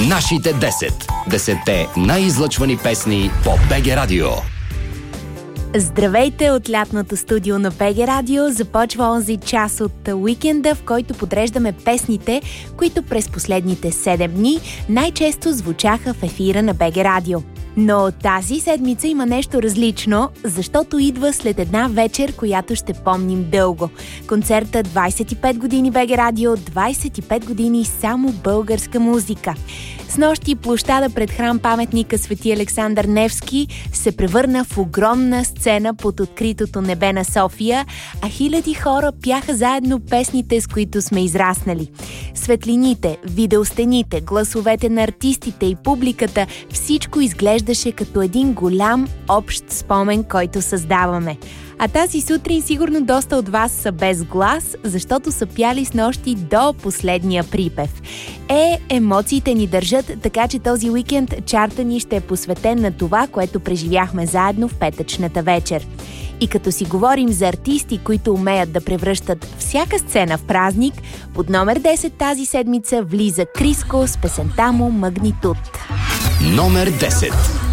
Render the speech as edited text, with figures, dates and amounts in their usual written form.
Нашите 10. 10-те най-излъчвани песни по БГ Радио. Здравейте от лятното студио на БГ Радио. Започва онзи час от уикенда, в който подреждаме песните, които през последните 7 дни най-често звучаха в ефира на БГ Радио. Но тази седмица има нещо различно, защото идва след една вечер, която ще помним дълго. Концерта 25 години БГ Радио, 25 години само българска музика. Снощи площада пред храм-паметника Свети Александър Невски се превърна в огромна сцена под откритото небе на София, а хиляди хора пяха заедно песните, с които сме израснали. Светлините, видеостените, гласовете на артистите и публиката, всичко изглеждаше като един голям общ спомен, който създаваме. А тази сутрин сигурно доста от вас са без глас, защото са пяли снощи до последния припев. Емоциите ни държат, така че този уикенд чарта ни ще е посветен на това, което преживяхме заедно в петъчната вечер. И като си говорим за артисти, които умеят да превръщат всяка сцена в празник, под номер 10 тази седмица влиза Криско с песента му «Магнитуд». Номер 10.